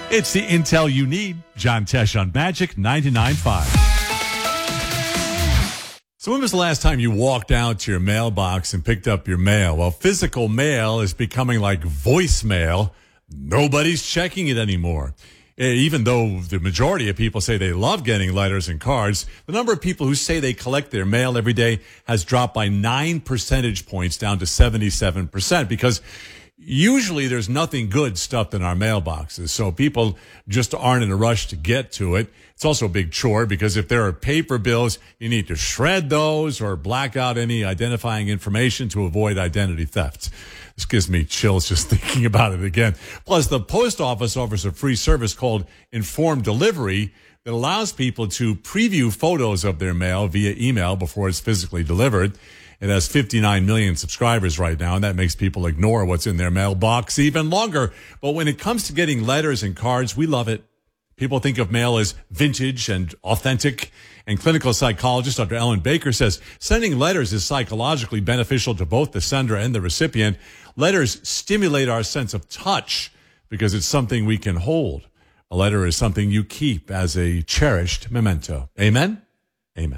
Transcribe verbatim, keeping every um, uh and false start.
It's the intel you need. John Tesh on Magic ninety-nine point five. So when was the last time you walked out to your mailbox and picked up your mail? Well, physical mail is becoming like voicemail. Nobody's checking it anymore. Even though the majority of people say they love getting letters and cards, the number of people who say they collect their mail every day has dropped by nine percentage points down to seventy-seven percent because usually there's nothing good stuffed in our mailboxes. So people just aren't in a rush to get to it. It's also a big chore because if there are paper bills, you need to shred those or black out any identifying information to avoid identity theft. This gives me chills just thinking about it again. Plus, the post office offers a free service called Informed Delivery that allows people to preview photos of their mail via email before it's physically delivered. It has fifty-nine million subscribers right now, and that makes people ignore what's in their mailbox even longer. But when it comes to getting letters and cards, we love it. People think of mail as vintage and authentic. And clinical psychologist Doctor Ellen Baker says sending letters is psychologically beneficial to both the sender and the recipient. Letters stimulate our sense of touch because it's something we can hold. A letter is something you keep as a cherished memento. Amen?